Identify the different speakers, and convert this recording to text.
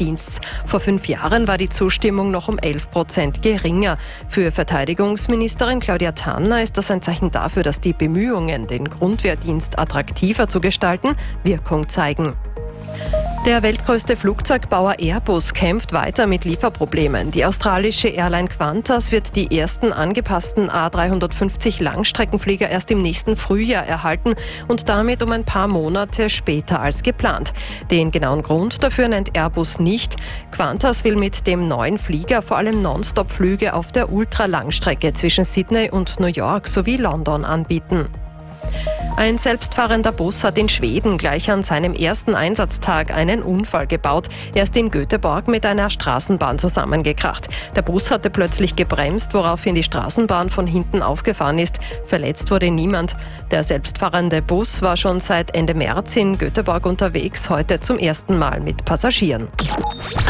Speaker 1: Grundwehrdiensts. Vor 5 Jahren war die Zustimmung noch um 11% geringer. Für Verteidigungsministerin Claudia Tanner ist das ein Zeichen dafür, dass die Bemühungen, den Grundwehrdienst attraktiver zu gestalten, Wirkung zeigen. Der weltgrößte Flugzeugbauer Airbus kämpft weiter mit Lieferproblemen. Die australische Airline Qantas wird die ersten angepassten A350 Langstreckenflieger erst im nächsten Frühjahr erhalten und damit um ein paar Monate später als geplant. Den genauen Grund dafür nennt Airbus nicht. Qantas will mit dem neuen Flieger vor allem Nonstop-Flüge auf der Ultralangstrecke zwischen Sydney und New York sowie London anbieten. Ein selbstfahrender Bus hat in Schweden gleich an seinem ersten Einsatztag einen Unfall gebaut. Er ist in Göteborg mit einer Straßenbahn zusammengekracht. Der Bus hatte plötzlich gebremst, woraufhin die Straßenbahn von hinten aufgefahren ist. Verletzt wurde niemand. Der selbstfahrende Bus war schon seit Ende März in Göteborg unterwegs, heute zum ersten Mal mit Passagieren.